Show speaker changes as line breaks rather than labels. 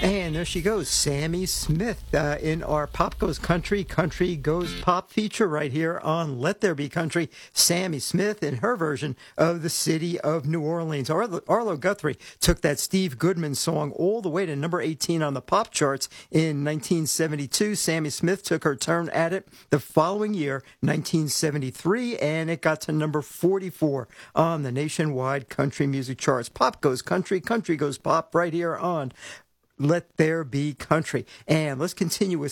And there she goes, Sammy Smith, in our Pop Goes Country, Country Goes Pop feature right here on Let There Be Country. Sammy Smith in her version of the city of New Orleans. Arlo Guthrie took that Steve Goodman song all the way to number 18 on the pop charts in 1972. Sammy Smith took her turn at it the following year, 1973, and it got to number 44 on the nationwide country music charts. Pop Goes Country, Country Goes Pop right here on Let There Be Country. And let's continue with